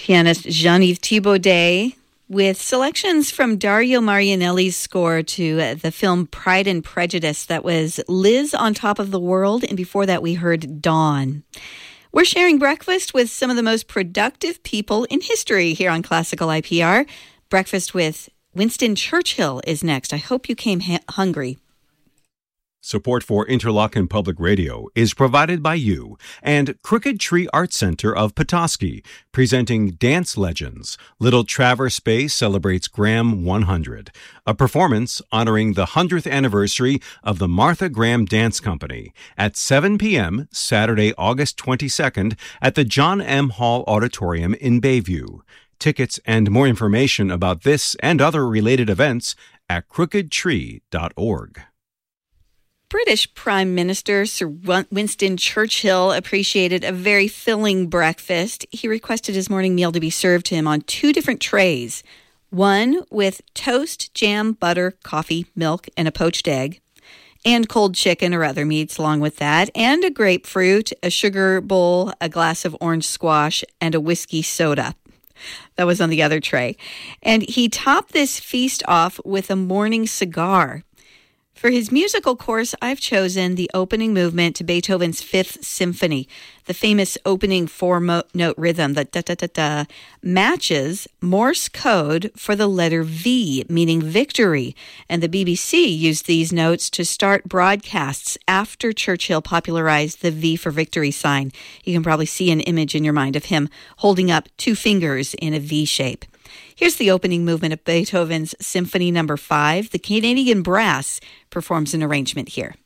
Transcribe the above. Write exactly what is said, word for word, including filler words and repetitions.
Pianist Jean-Yves Thibaudet with selections from Dario Marianelli's score to uh, the film Pride and Prejudice. That was Liz on Top of the World, and before that we heard Dawn. We're sharing breakfast with some of the most productive people in history here on Classical I P R. Breakfast with Winston Churchill is next. I hope you came ha- hungry. Support for Interlochen Public Radio is provided by you and Crooked Tree Art Center of Petoskey, presenting Dance Legends. Little Traverse Bay celebrates Graham one hundred, a performance honoring the one hundredth anniversary of the Martha Graham Dance Company at seven p.m. Saturday, August twenty-second at the John M. Hall Auditorium in Bayview. Tickets and more information about this and other related events at crooked tree dot org. British Prime Minister Sir Winston Churchill appreciated a very filling breakfast. He requested his morning meal to be served to him on two different trays. One with toast, jam, butter, coffee, milk, and a poached egg, and cold chicken or other meats along with that, and a grapefruit, a sugar bowl, a glass of orange squash, and a whiskey soda. That was on the other tray. And he topped this feast off with a morning cigar. For his musical course, I've chosen the opening movement to Beethoven's Fifth Symphony. The famous opening four-note rhythm, the da-da-da-da, matches Morse code for the letter V, meaning victory. And the B B C used these notes to start broadcasts after Churchill popularized the V for victory sign. You can probably see an image in your mind of him holding up two fingers in a V shape. Here's the opening movement of Beethoven's Symphony Number Five. The Canadian Brass performs an arrangement here.